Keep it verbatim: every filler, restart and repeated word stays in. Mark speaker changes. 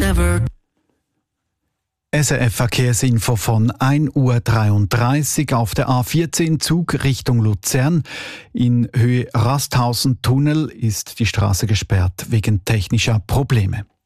Speaker 1: never.
Speaker 2: S R F Verkehrsinfo von ein Uhr dreiunddreißig auf der A vierzehn Zug Richtung Luzern. In Höhe Rasthausen-Tunnel ist die Straße gesperrt wegen technischer Probleme.